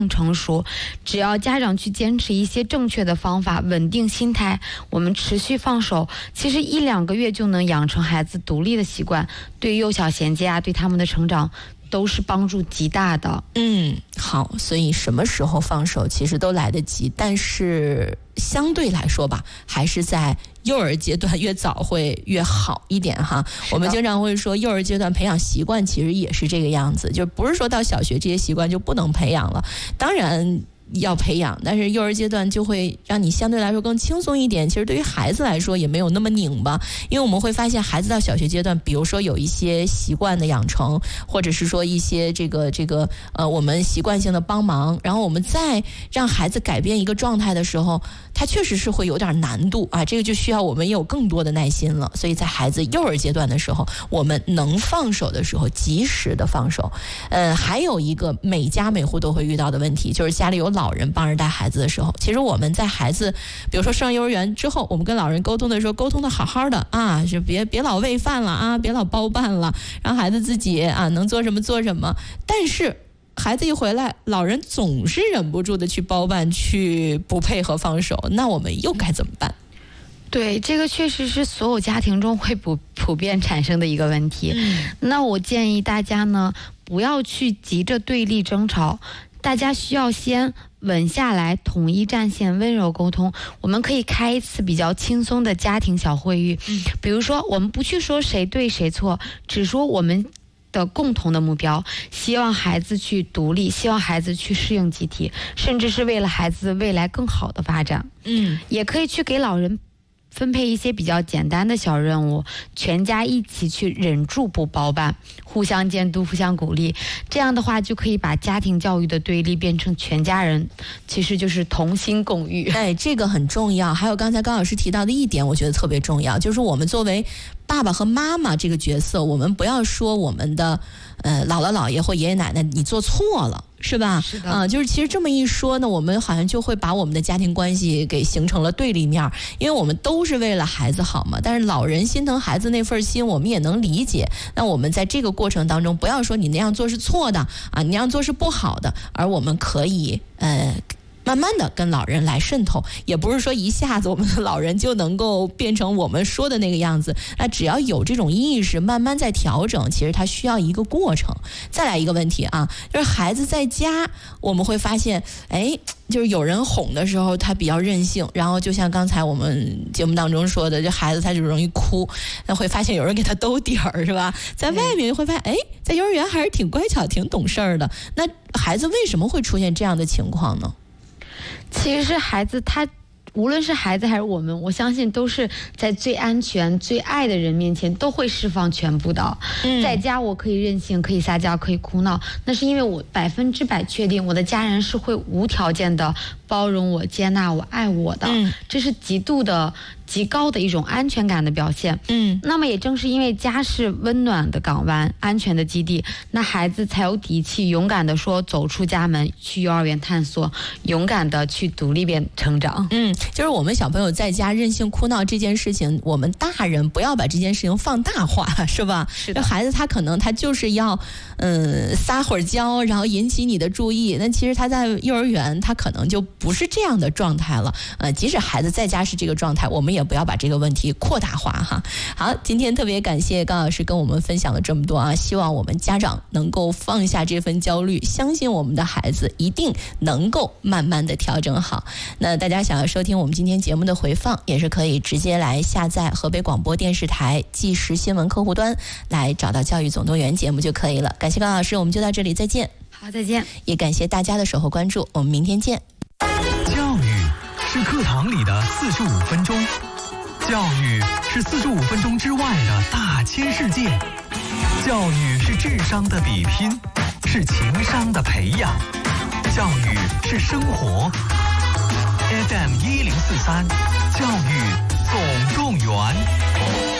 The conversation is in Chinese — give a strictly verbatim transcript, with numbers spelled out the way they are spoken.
成熟，只要家长去坚持一些正确的方法，稳定心态，我们持续放手，其实一两个月就能养成孩子独立的习惯，对幼小衔接啊，对他们的成长都是帮助极大的。 嗯，好，所以什么时候放手其实都来得及，但是相对来说吧，还是在幼儿阶段越早会越好一点哈。我们经常会说幼儿阶段培养习惯其实也是这个样子，就不是说到小学这些习惯就不能培养了，当然要培养，但是幼儿阶段就会让你相对来说更轻松一点。其实对于孩子来说也没有那么拧巴，因为我们会发现孩子到小学阶段，比如说有一些习惯的养成，或者是说一些这个这个呃我们习惯性的帮忙，然后我们再让孩子改变一个状态的时候，它确实是会有点难度啊，这个就需要我们也有更多的耐心了。所以在孩子幼儿阶段的时候，我们能放手的时候及时的放手。呃，还有一个每家每户都会遇到的问题，就是家里有老人帮着带孩子的时候，其实我们在孩子比如说上幼儿园之后，我们跟老人沟通的时候沟通的好好的啊，就别别老喂饭了啊，别老包办了，让孩子自己啊能做什么做什么。但是孩子一回来，老人总是忍不住的去包办，去不配合放手，那我们又该怎么办？ 对，这个确实是所有家庭中会普普遍产生的一个问题。嗯、那我建议大家呢，不要去急着对立争吵，大家需要先稳下来，统一战线，温柔沟通。我们可以开一次比较轻松的家庭小会议，嗯、比如说我们不去说谁对谁错，只说我们的共同的目标，希望孩子去独立，希望孩子去适应集体，甚至是为了孩子未来更好的发展。嗯，也可以去给老人分配一些比较简单的小任务，全家一起去忍住不包办，互相监督，互相鼓励。这样的话就可以把家庭教育的对立变成全家人其实就是同心共育。 哎，这个很重要。还有刚才高老师提到的一点我觉得特别重要，就是我们作为爸爸和妈妈这个角色，我们不要说我们的呃姥姥姥爷或爷爷奶奶你做错了，是吧？ 是的。 啊、呃，就是其实这么一说呢，我们好像就会把我们的家庭关系给形成了对立面，因为我们都是为了孩子好嘛。但是老人心疼孩子那份心，我们也能理解。那我们在这个过程当中，不要说你那样做是错的啊，你那样做是不好的，而我们可以呃。慢慢的跟老人来渗透，也不是说一下子我们的老人就能够变成我们说的那个样子，那只要有这种意识，慢慢在调整，其实它需要一个过程。再来一个问题啊，就是孩子在家我们会发现，哎，就是有人哄的时候他比较任性，然后就像刚才我们节目当中说的，这孩子他就容易哭，那会发现有人给他兜底儿，是吧？在外面会发现，哎，在幼儿园还是挺乖巧挺懂事儿的。那孩子为什么会出现这样的情况呢？ 其实孩子他无论是孩子还是我们，我相信都是在最安全最爱的人面前都会释放全部的、嗯、在家我可以任性，可以撒娇，可以哭闹，那是因为我百分之百确定我的家人是会无条件的包容我、接纳我、爱我的、嗯、这是极度的极高的一种安全感的表现。嗯，那么也正是因为家是温暖的港湾、安全的基地，那孩子才有底气勇敢的说走出家门，去幼儿园探索，勇敢的去独立变成长。 嗯，就是我们小朋友在家任性哭闹这件事情，我们大人不要把这件事情放大化，是吧？ 是的。 孩子他可能他就是要嗯撒会儿娇，然后引起你的注意，那其实他在幼儿园他可能就不是这样的状态了。呃，即使孩子在家是这个状态，我们也不要把这个问题扩大化哈。好，今天特别感谢高老师跟我们分享了这么多啊，希望我们家长能够放下这份焦虑，相信我们的孩子一定能够慢慢的调整好。那大家想要收听我们今天节目的回放，也是可以直接来下载河北广播电视台即时新闻客户端，来找到教育总动员节目就可以了。感谢高老师，我们就到这里，再见。 好，再见。 也感谢大家的守候关注，我们明天见。 教育是课堂里的四十五分钟，教育是四十五分钟之外的大千世界，教育是智商的比拼，是情商的培养，教育是生活。F M 一零四三，教育总动员。